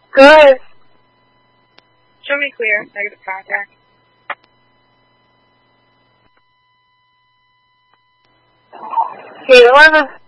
Good. Show me clear. Negative contact. Gate 11.